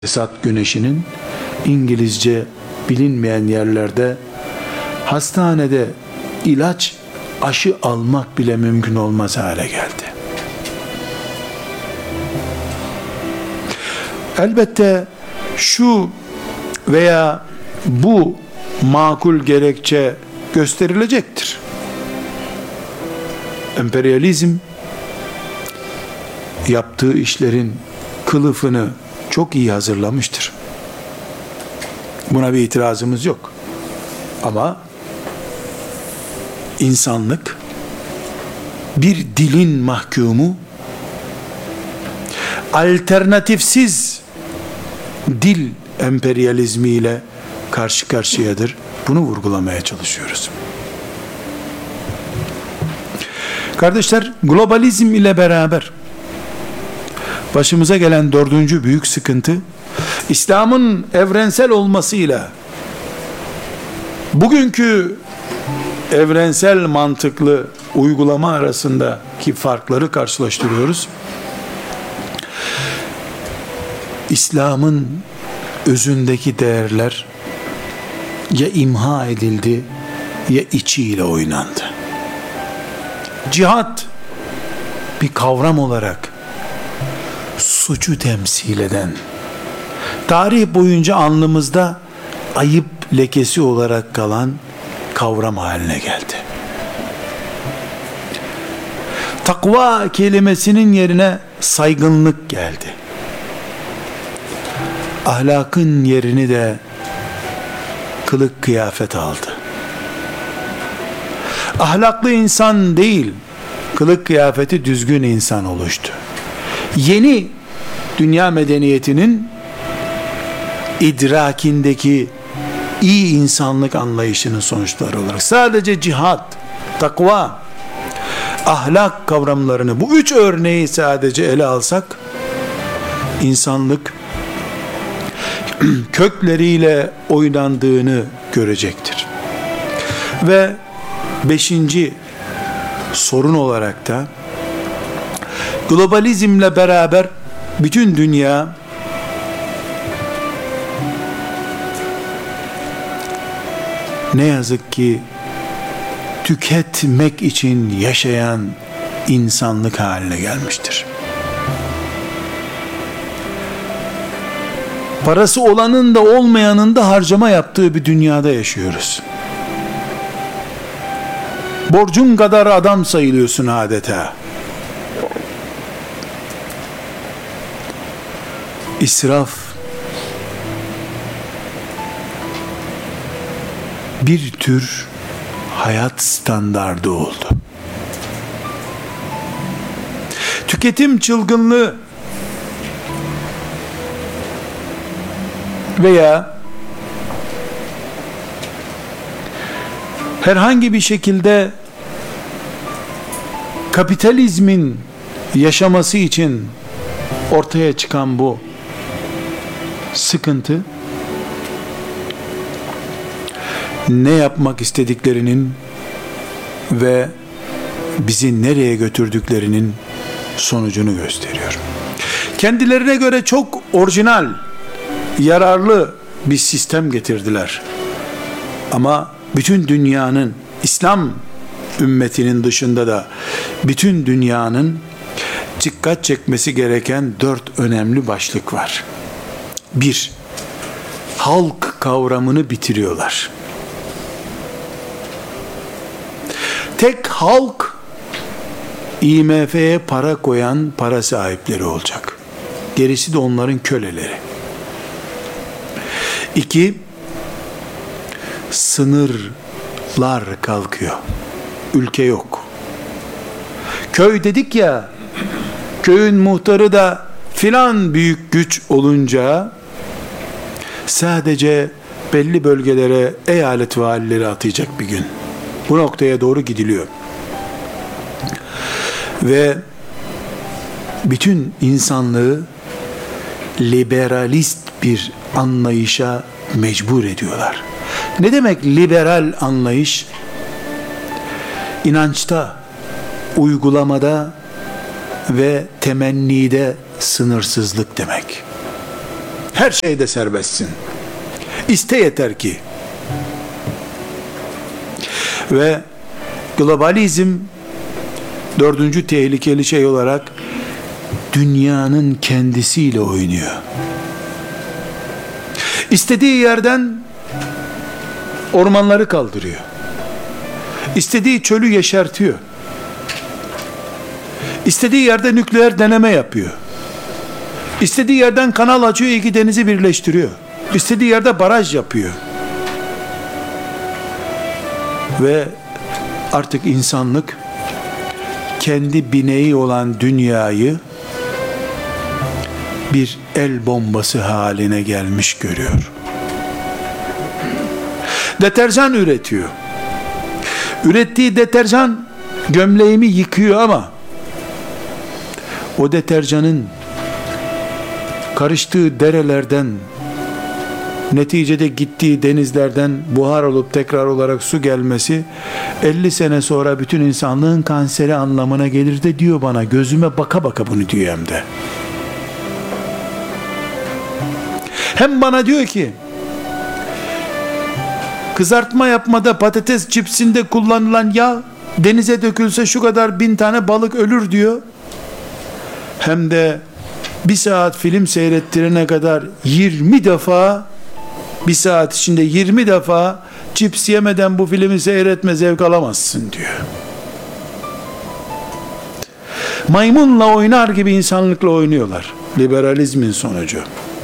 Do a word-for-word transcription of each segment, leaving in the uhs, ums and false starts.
Esat güneşinin İngilizce bilinmeyen yerlerde hastanede ilaç, aşı almak bile mümkün olmaz hale geldi. Elbette şu veya bu makul gerekçe gösterilecektir. Emperyalizm yaptığı işlerin kılıfını çok iyi hazırlamıştır. Buna bir itirazımız yok. Ama insanlık bir dilin mahkumu, alternatifsiz dil emperyalizmiyle karşı karşıyadır. Bunu vurgulamaya çalışıyoruz. Kardeşler, globalizm ile beraber başımıza gelen dördüncü büyük sıkıntı, İslam'ın evrensel olmasıyla bugünkü evrensel mantıklı uygulama arasındaki farkları karşılaştırıyoruz. İslam'ın özündeki değerler ya imha edildi ya içiyle oynandı. Cihat bir kavram olarak suçu temsil eden, tarih boyunca alnımızda ayıp lekesi olarak kalan kavram haline geldi. Takva kelimesinin yerine saygınlık geldi. Ahlakın yerini de kılık kıyafet aldı. Ahlaklı insan değil, kılık kıyafeti düzgün insan oluştu. Yeni dünya medeniyetinin idrakindeki iyi insanlık anlayışının sonuçları olarak sadece cihat, takva, ahlak kavramlarını, bu üç örneği sadece ele alsak, insanlık kökleriyle oynandığını görecektir. Ve beşinci sorun olarak da globalizmle beraber bütün dünya ne yazık ki tüketmek için yaşayan insanlık haline gelmiştir. Parası olanın da olmayanın da harcama yaptığı bir dünyada yaşıyoruz. Borcun kadar adam sayılıyorsun adeta. İsraf bir tür hayat standardı oldu. Tüketim çılgınlığı veya herhangi bir şekilde kapitalizmin yaşaması için ortaya çıkan bu sıkıntı, ne yapmak istediklerinin ve bizi nereye götürdüklerinin sonucunu gösteriyor. Kendilerine göre çok orijinal, yararlı bir sistem getirdiler. Ama bütün dünyanın, İslam ümmetinin dışında da bütün dünyanın dikkat çekmesi gereken dört önemli başlık var. Bir, halk kavramını bitiriyorlar. Tek halk, I M F'ye para koyan para sahipleri olacak. Gerisi de onların köleleri. İki, sınırlar kalkıyor. Ülke yok. Köy dedik ya, köyün muhtarı da filan büyük güç olunca sadece belli bölgelere eyalet valileri atayacak bir gün. Bu noktaya doğru gidiliyor. Ve bütün insanlığı liberalist bir anlayışa mecbur ediyorlar. Ne demek liberal anlayış? İnançta, uygulamada ve temennide sınırsızlık demek. Her şeyde serbestsin. İste yeter ki. Ve globalizm dördüncü tehlikeli şey olarak dünyanın kendisiyle oynuyor. İstediği yerden ormanları kaldırıyor. İstediği çölü yeşertiyor. İstediği yerde nükleer deneme yapıyor. İstediği yerden kanal açıyor, iki denizi birleştiriyor. İstediği yerde baraj yapıyor. Ve artık insanlık kendi bineği olan dünyayı bir el bombası haline gelmiş görüyor. Deterjan üretiyor. Ürettiği deterjan gömleğimi yıkıyor ama o deterjanın karıştığı derelerden, neticede gittiği denizlerden buhar olup tekrar olarak su gelmesi elli sene sonra bütün insanlığın kanseri anlamına gelir de diyor bana, gözüme baka baka bunu diyor hem de. Hem bana diyor ki kızartma yapmada patates cipsinde kullanılan yağ denize dökülse şu kadar bin tane balık ölür diyor. Hem de bir saat film seyrettirene kadar yirmi defa, bir saat içinde yirmi defa cips yemeden bu filmi seyretme, zevk alamazsın diyor. Maymunla oynar gibi insanlıkla oynuyorlar. Liberalizmin sonucu.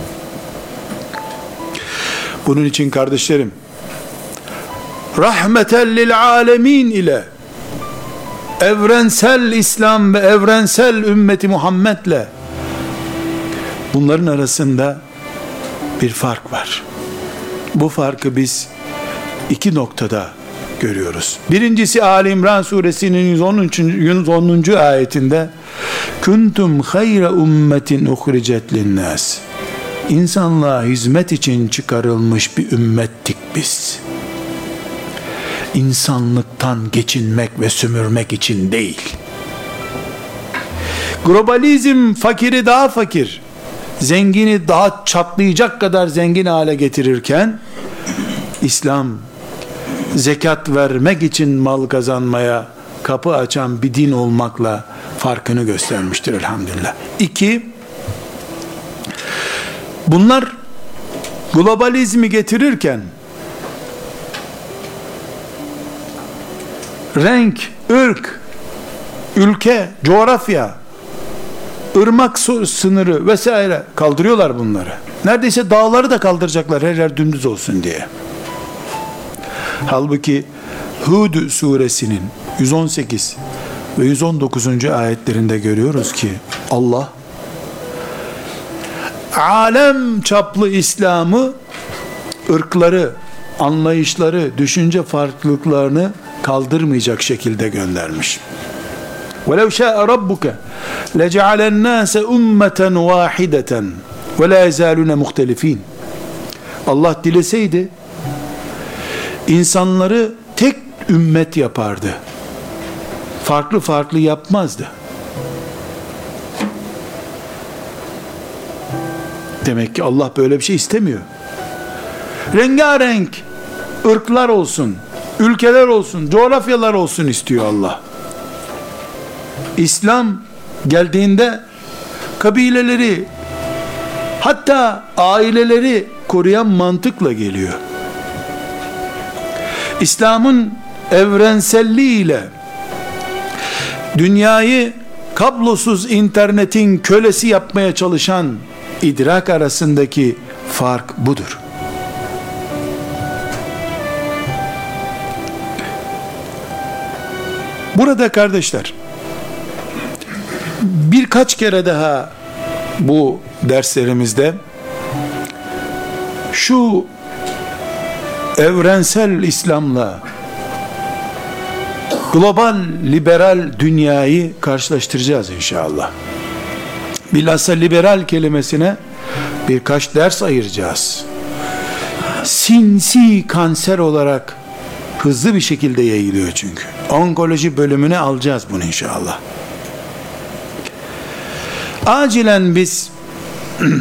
Bunun için kardeşlerim, rahmeten lil alemin ile evrensel İslam ve evrensel ümmeti Muhammed'le bunların arasında bir fark var. Bu farkı biz iki noktada görüyoruz. Birincisi Ali İmran suresinin yüz onuncu ayetinde kuntum hayra ummetin uhricet linnas. İnsanlığa hizmet için çıkarılmış bir ümmettik biz. İnsanlıktan geçinmek ve sömürmek için değil. Globalizm fakiri daha fakir, zengini daha çatlayacak kadar zengin hale getirirken, İslam zekat vermek için mal kazanmaya kapı açan bir din olmakla farkını göstermiştir elhamdülillah. İki, bunlar globalizmi getirirken renk, ırk, ülke, coğrafya, ırmak sınırı vesaire kaldırıyorlar bunları. Neredeyse dağları da kaldıracaklar her yer dümdüz olsun diye. Halbuki Hud suresinin yüz on sekiz ve yüz on dokuzuncu ayetlerinde görüyoruz ki Allah alem çaplı İslam'ı ırkları, anlayışları, düşünce farklılıklarını kaldırmayacak şekilde göndermiş. وَلَوْ شَاءَ رَبُّكَ لَجَعَلَ النَّاسَ اُمَّةً وَاحِدَةً وَلَا يَزَالُونَ مُخْتَلِف۪ينَ. Allah dileseydi insanları tek ümmet yapardı. Farklı farklı yapmazdı. Demek ki Allah böyle bir şey istemiyor. Rengarenk ırklar olsun, ülkeler olsun, coğrafyalar olsun istiyor Allah. İslam geldiğinde kabileleri, hatta aileleri koruyan mantıkla geliyor. İslam'ın evrenselliğiyle dünyayı kablosuz internetin kölesi yapmaya çalışan idrak arasındaki fark budur. Burada kardeşler, birkaç kere daha bu derslerimizde şu evrensel İslam'la global liberal dünyayı karşılaştıracağız inşallah. Bilhassa liberal kelimesine birkaç ders ayıracağız. Sinsi kanser olarak hızlı bir şekilde yayılıyor çünkü. Onkoloji bölümüne alacağız bunu inşallah. Acilen biz